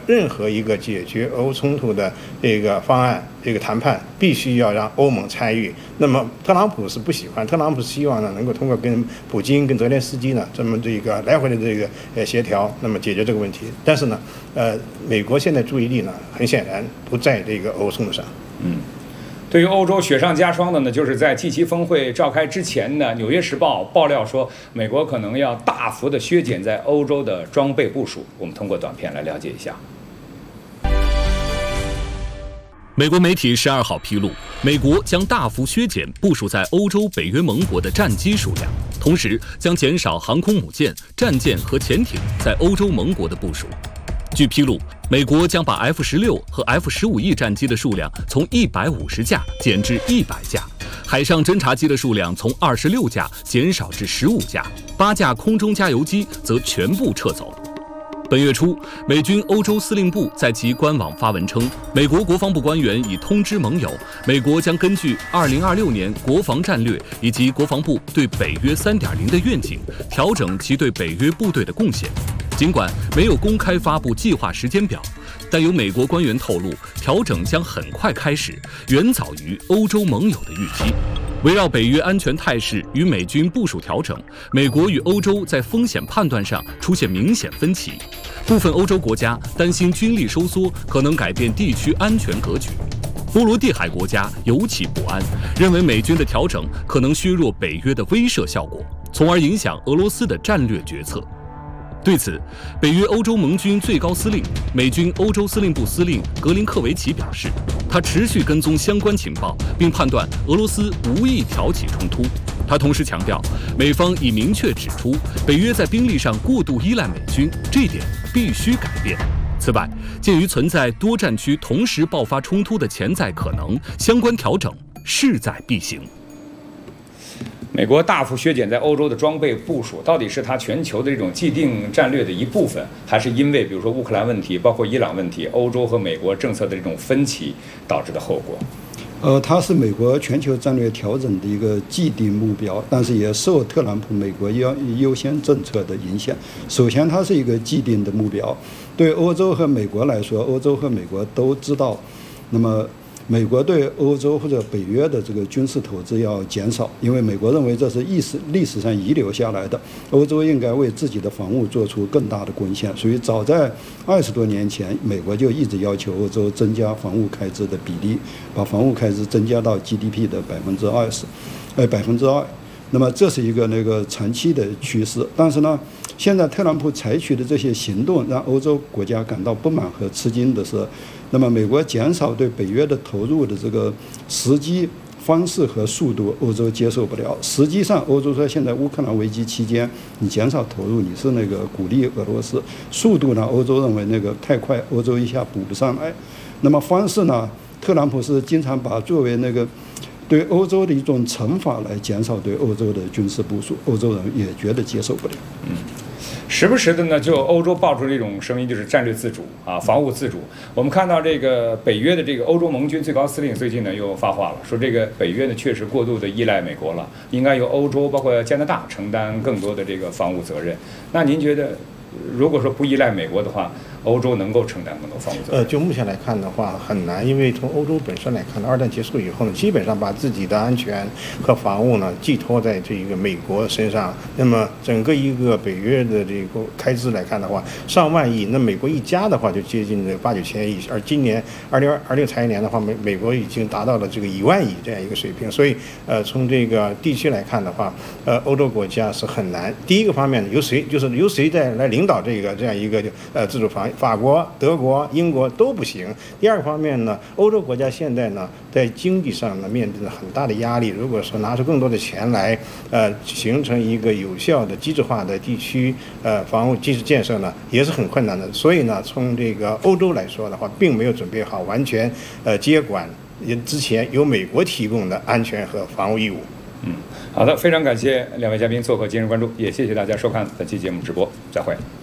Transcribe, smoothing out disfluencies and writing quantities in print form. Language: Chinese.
任何一个解决俄乌冲突的这个方案、这个谈判，必须要让欧盟参与。那么特朗普是不喜欢，特朗普希望呢能够通过跟普京、跟泽连斯基呢这么这个来回的这个协调，那么解决这个问题。但是呢，美国现在注意力呢，很显然不在这个俄乌冲突上。 对于欧洲雪上加霜的呢，就是在 G7峰会召开之前呢，《纽约时报》爆料说，美国可能要大幅的削减在欧洲的装备部署。我们通过短片来了解一下。 美国媒体12号披露，美国将大幅削减部署在欧洲北约盟国的战机数量，同时将减少航空母舰、战舰和潜艇在欧洲盟国的部署。据披露，美国将把 F-16和 F-15E 战机的数量从150架减至100架，海上侦察机的数量从26架减少至15架，8架空中加油机则全部撤走。本月初，美军欧洲司令部在其官网发文称，美国国防部官员已通知盟友，美国将根据2026年国防战略以及国防部对北约 3.0 的愿景，调整其对北约部队的贡献。尽管没有公开发布计划时间表，但有美国官员透露，调整将很快开始，远早于欧洲盟友的预期。围绕北约安全态势与美军部署调整，美国与欧洲在风险判断上出现明显分歧。部分欧洲国家担心军力收缩可能改变地区安全格局。波罗的海国家尤其不安，认为美军的调整可能削弱北约的威慑效果，从而影响俄罗斯的战略决策。对此，北约欧洲盟军最高司令、美军欧洲司令部司令格林克维奇表示，他持续跟踪相关情报，并判断俄罗斯无意挑起冲突。他同时强调，美方已明确指出，北约在兵力上过度依赖美军，这点必须改变。此外，鉴于存在多战区同时爆发冲突的潜在可能，相关调整势在必行。 美国大幅削减在欧洲的装备部署，到底是它全球的这种既定战略的一部分，还是因为比如说乌克兰问题、包括伊朗问题、欧洲和美国政策的这种分歧导致的后果？ 它是美国全球战略调整的一个既定目标，但是也受特朗普美国优先政策的影响。首先，它是一个既定的目标，对欧洲和美国来说，欧洲和美国都知道，那么美国对欧洲或者北约的这个军事投资要减少，因为美国认为这是历史上遗留下来的，欧洲应该为自己的防务做出更大的贡献。所以早在20多年前，美国就一直要求欧洲增加防务开支的比例，把防务开支增加到 GDP 的2%。那么这是一个长期的趋势，但是呢，现在特朗普采取的这些行动让欧洲国家感到不满和吃惊的是，那么美国减少对北约的投入的这个时机、方式和速度，欧洲接受不了。实际上，欧洲说现在乌克兰危机期间，你减少投入，你是鼓励俄罗斯。速度呢，欧洲认为太快，欧洲一下补不上来。那么方式呢，特朗普是经常把作为对欧洲的一种惩罚来减少对欧洲的军事部署，欧洲人也觉得接受不了。 时不时的呢，就欧洲爆出这种声音，就是战略自主啊，防务自主。我们看到这个北约的这个欧洲盟军最高司令最近呢又发话了，说这个北约呢确实过度的依赖美国了，应该由欧洲包括加拿大承担更多的这个防务责任。那您觉得，如果说不依赖美国的话，欧洲能够承担更多防务责任？ 就目前来看的话，很难，因为从欧洲本身来看，二战结束以后呢，基本上把自己的安全和防务呢寄托在这个美国身上。那么整个一个北约的这个开支来看的话，上万亿，那美国一家的话就接近8、9千亿，而今年2026财年的话，美国已经达到了这个1万亿这样一个水平。所以从这个地区来看的话，欧洲国家是很难。第一个方面由谁再来领导这样一个自主防。法国、德国、英国都不行。第二个方面呢，欧洲国家现在呢在经济上呢面临着很大的压力。如果说拿出更多的钱来，形成一个有效的机制化的地区防务基础建设呢，也是很困难的。所以呢，从这个欧洲来说的话，并没有准备好完全接管之前由美国提供的安全和防务义务。 好的，非常感谢两位嘉宾做客今日关注，也谢谢大家收看本期节目直播，再会。